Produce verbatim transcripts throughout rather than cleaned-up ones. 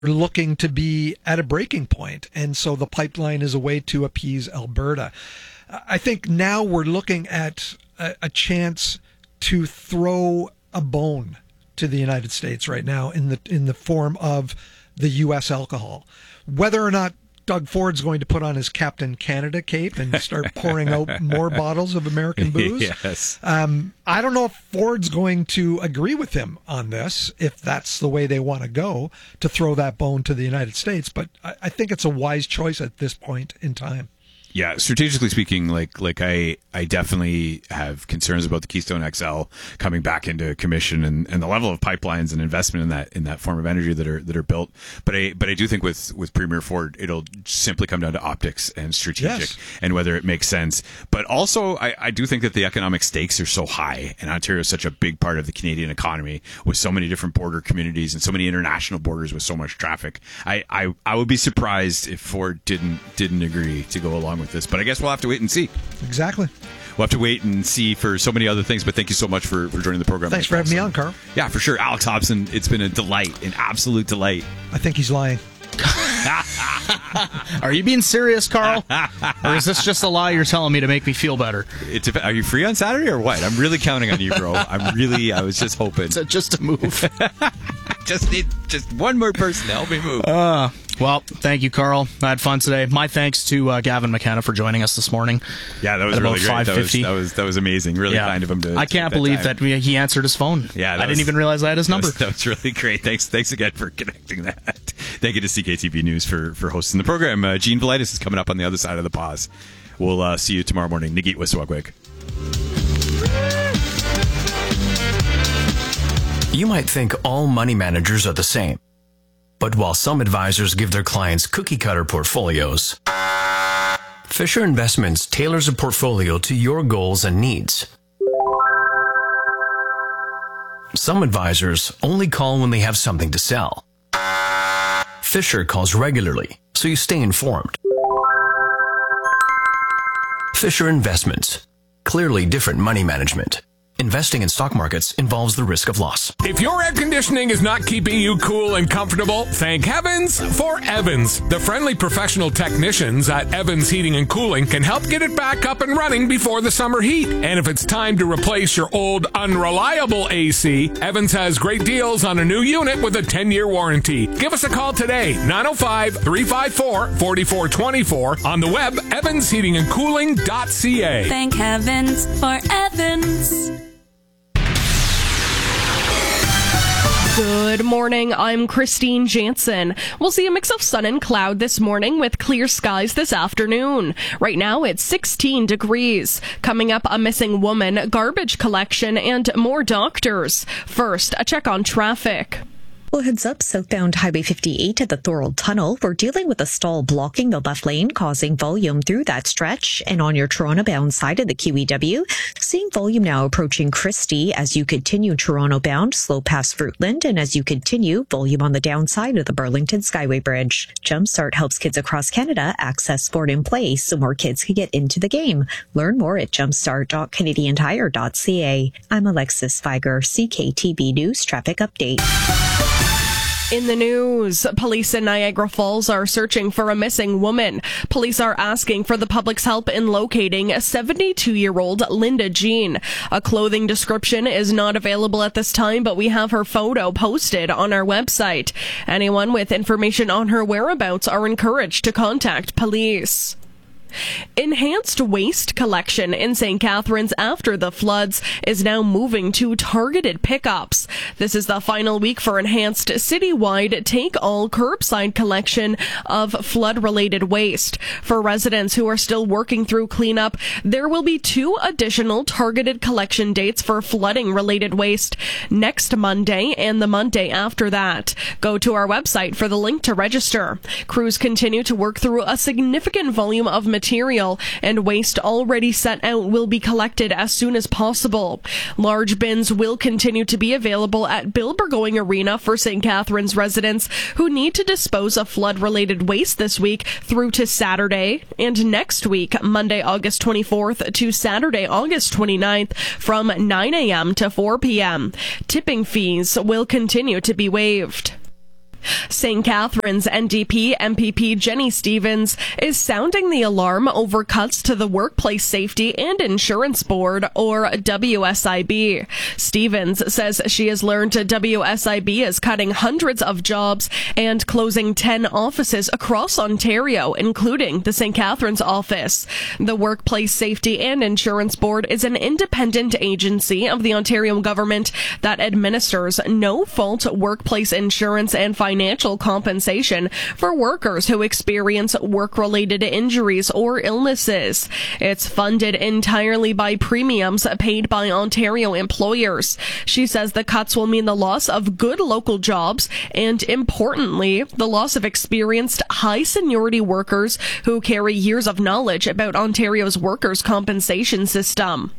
looking to be at a breaking point, and so the pipeline is a way to appease Alberta. I think now we're looking at a, a chance to throw a bone to the United States right now in the in the form of the U S alcohol. Whether or not Doug Ford's going to put on his Captain Canada cape and start pouring out more bottles of American booze. Yes. Um, I don't know if Ford's going to agree with him on this, if that's the way they want to go, to throw that bone to the United States. But I, I think it's a wise choice at this point in time. Yeah, strategically speaking, like like I, I definitely have concerns about the Keystone X L coming back into commission and, and the level of pipelines and investment in that in that form of energy that are that are built. But I but I do think with, with Premier Ford, it'll simply come down to optics and strategic Yes. and whether it makes sense. But also, I, I do think that the economic stakes are so high, and Ontario is such a big part of the Canadian economy with so many different border communities and so many international borders with so much traffic. I, I, I would be surprised if Ford didn't didn't agree to go along with this, but I guess we'll have to wait and see. Exactly. We'll have to wait and see for so many other things, but thank you so much for, for joining the program. Thanks for having me on, Carl. Yeah, for sure. Alex Hobson, it's been a delight, an absolute delight. I think he's lying. Are you being serious, Carl? Or is this just a lie you're telling me to make me feel better? It's, are you free on Saturday or what? I'm really counting on you, bro. I'm really, I was just hoping. It's just a move. Just need just one more person to help me move. Uh, well, thank you, Carl. I had fun today. My thanks to uh, Gavin McKenna for joining us this morning. Yeah, that was at really about great. That was, five fifty. that was that was amazing. Really yeah. kind of him to. I can't that believe time. that we, he answered his phone. Yeah, I was, didn't even realize I had his number. That was, that was really great. Thanks, thanks again for connecting that. Thank you to C K T V News for for hosting the program. Uh, Gene Velitis is coming up on the other side of the pause. We'll uh, see you tomorrow morning. Nagit Wiswagwig. You might think all money managers are the same. But while some advisors give their clients cookie-cutter portfolios, Fisher Investments tailors a portfolio to your goals and needs. Some advisors only call when they have something to sell. Fisher calls regularly, so you stay informed. Fisher Investments. Clearly different money management. Investing in stock markets involves the risk of loss. If your air conditioning is not keeping you cool and comfortable, thank heavens for Evans. The friendly professional technicians at Evans Heating and Cooling can help get it back up and running before the summer heat. And if it's time to replace your old unreliable A C, Evans has great deals on a new unit with a ten-year warranty. Give us a call today, nine oh five, three five four, four four two four, on the web, evans heating and cooling dot c a. Thank heavens for Evans. Good morning, I'm Christine Jansen. We'll see a mix of sun and cloud this morning with clear skies this afternoon. Right now it's sixteen degrees. Coming up, a missing woman, garbage collection, and more doctors. First, a check on traffic. Well, heads up, southbound Highway fifty-eight at the Thorold Tunnel. We're dealing with a stall blocking the left lane, causing volume through that stretch. And on your Toronto-bound side of the Q E W, seeing volume now approaching Christie as you continue Toronto-bound, slow past Fruitland. And as you continue, volume on the downside of the Burlington Skyway Bridge. Jumpstart helps kids across Canada access sport in play so more kids can get into the game. Learn more at jumpstart dot canadian tire dot c a. I'm Alexis Feiger, C K T V News Traffic Update. In the news, police in Niagara Falls are searching for a missing woman. Police are asking for the public's help in locating seventy-two-year-old Linda Jean. A clothing description is not available at this time, but we have her photo posted on our website. Anyone with information on her whereabouts are encouraged to contact police. Enhanced waste collection in Saint Catharines after the floods is now moving to targeted pickups. This is the final week for enhanced citywide take-all curbside collection of flood-related waste. For residents who are still working through cleanup, there will be two additional targeted collection dates for flooding-related waste next Monday and the Monday after that. Go to our website for the link to register. Crews continue to work through a significant volume of material Material and waste already set out will be collected as soon as possible. Large bins will continue to be available at Bill Burgoyne Arena for Saint Catharines residents who need to dispose of flood-related waste this week through to Saturday, and next week, Monday, August twenty-fourth to Saturday, August twenty-ninth, from nine a.m. to four p.m. Tipping fees will continue to be waived. Saint Catharines N D P M P P Jenny Stevens is sounding the alarm over cuts to the Workplace Safety and Insurance Board, or W S I B. Stevens says she has learned W S I B is cutting hundreds of jobs and closing ten offices across Ontario, including the Saint Catharines office. The Workplace Safety and Insurance Board is an independent agency of the Ontario government that administers no-fault workplace insurance and financial compensation for workers who experience work-related injuries or illnesses. It's funded entirely by premiums paid by Ontario employers. She says the cuts will mean the loss of good local jobs and, importantly, the loss of experienced high-seniority workers who carry years of knowledge about Ontario's workers' compensation system.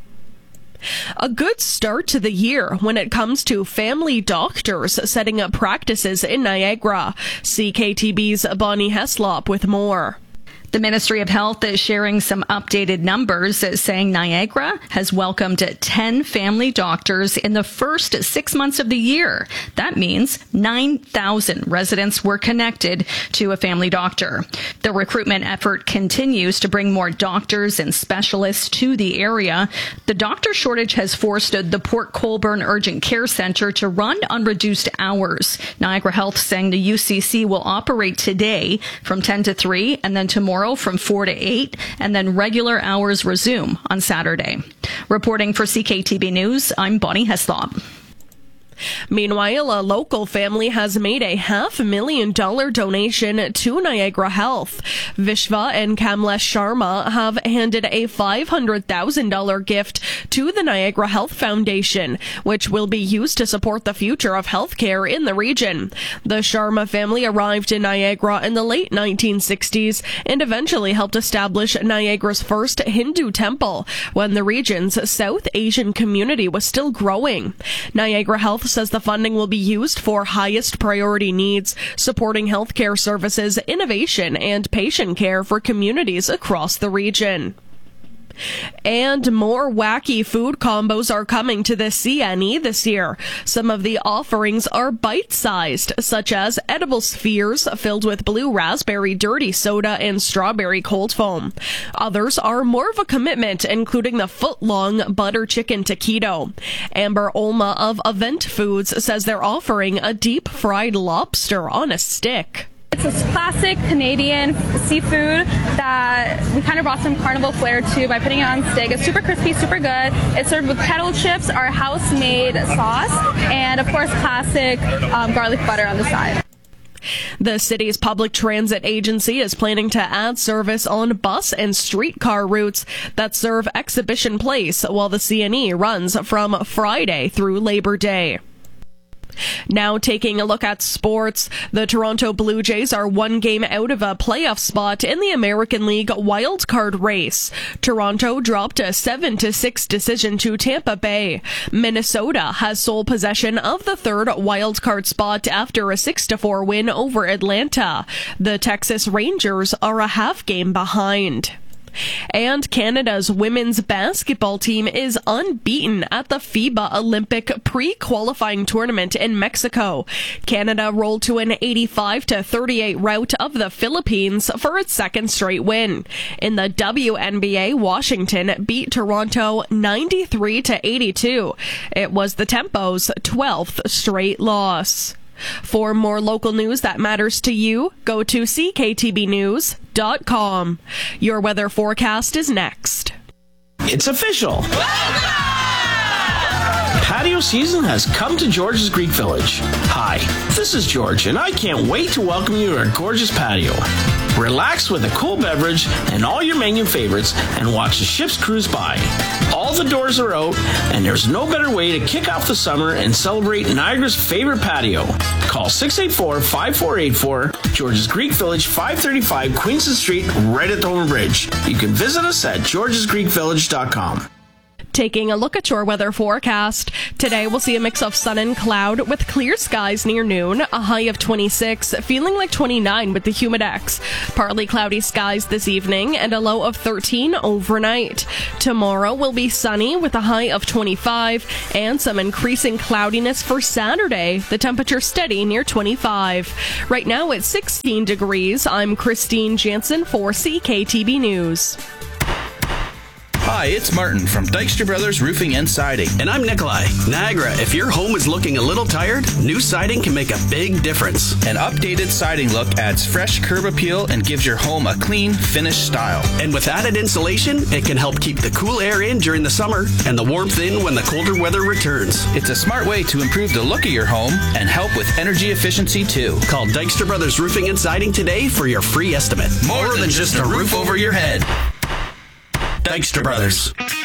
A good start to the year when it comes to family doctors setting up practices in Niagara. C K T B's Bonnie Heslop with more. The Ministry of Health is sharing some updated numbers, saying Niagara has welcomed ten family doctors in the first six months of the year. That means nine thousand residents were connected to a family doctor. The recruitment effort continues to bring more doctors and specialists to the area. The doctor shortage has forced the Port Colborne Urgent Care Centre to run on reduced hours. Niagara Health saying the U C C will operate today from ten to three and then tomorrow from four to eight, and then regular hours resume on Saturday. Reporting for C K T B News, I'm Bonnie Heslop. Meanwhile, a local family has made a half million dollar donation to Niagara Health. Vishva and Kamlesh Sharma have handed a five hundred thousand dollars gift to the Niagara Health Foundation, which will be used to support the future of healthcare in the region. The Sharma family arrived in Niagara in the late nineteen sixties and eventually helped establish Niagara's first Hindu temple when the region's South Asian community was still growing. Niagara Health says the funding will be used for highest priority needs, supporting healthcare services, innovation, and patient care for communities across the region. And more wacky food combos are coming to the C N E this year. Some of the offerings are bite-sized, such as edible spheres filled with blue raspberry dirty soda and strawberry cold foam. Others are more of a commitment, including the foot-long butter chicken taquito. Amber Olma of Event Foods says they're offering a deep-fried lobster on a stick. It's a classic Canadian seafood that we kind of brought some carnival flair to by putting it on steak. It's super crispy, super good. It's served with kettle chips, our house-made sauce, and of course classic um, garlic butter on the side. The city's public transit agency is planning to add service on bus and streetcar routes that serve Exhibition Place while the C N E runs from Friday through Labor Day. Now taking a look at sports, the Toronto Blue Jays are one game out of a playoff spot in the American League wildcard race. Toronto dropped a seven to six decision to Tampa Bay. Minnesota has sole possession of the third wildcard spot after a six to four win over Atlanta. The Texas Rangers are a half game behind. And Canada's women's basketball team is unbeaten at the FIBA Olympic pre-qualifying tournament in Mexico. Canada rolled to an eighty-five to thirty-eight rout of the Philippines for its second straight win. In the W N B A, Washington beat Toronto ninety-three to eighty-two. It was the Tempo's twelfth straight loss. For more local news that matters to you, go to c k t b news dot com. Your weather forecast is next. It's official. Patio season has come to George's Greek Village. Hi, this is George, and I can't wait to welcome you to our gorgeous patio. Relax with a cool beverage and all your menu favorites and watch the ships cruise by. All the doors are out, and there's no better way to kick off the summer and celebrate Niagara's favorite patio. Call six eight four, five four eight four, George's Greek Village, five thirty-five Queenston Street, right at Thornton Bridge. You can visit us at georges greek village dot com. Taking a look at your weather forecast. Today we'll see a mix of sun and cloud with clear skies near noon, a high of twenty-six, feeling like twenty-nine with the Humidex. Partly cloudy skies this evening and a low of thirteen overnight. Tomorrow will be sunny with a high of twenty-five and some increasing cloudiness for Saturday. The temperature steady near twenty-five. Right now it's sixteen degrees. I'm Christine Jansen for C K T B News. Hi, it's Martin from Dykstra Brothers Roofing and Siding. And I'm Nikolai. Niagara, if your home is looking a little tired, new siding can make a big difference. An updated siding look adds fresh curb appeal and gives your home a clean, finished style. And with added insulation, it can help keep the cool air in during the summer and the warmth in when the colder weather returns. It's a smart way to improve the look of your home and help with energy efficiency too. Call Dykstra Brothers Roofing and Siding today for your free estimate. More, More than, than just a roof over your head. Dykstra Brothers.